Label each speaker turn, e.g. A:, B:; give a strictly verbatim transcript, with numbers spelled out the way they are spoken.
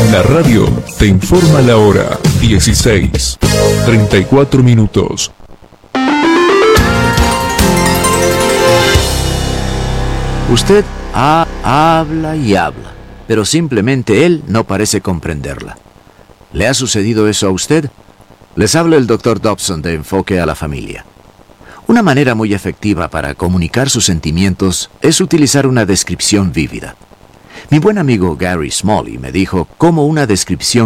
A: La radio te informa la hora dieciséis, treinta y cuatro minutos.
B: Usted ha, habla y habla, pero simplemente él no parece comprenderla. ¿Le ha sucedido eso a usted? Les habla el doctor Dobson de Enfoque a la Familia. Una manera muy efectiva para comunicar sus sentimientos es utilizar una descripción vívida. Mi buen amigo Gary Smalley me dijo cómo una descripción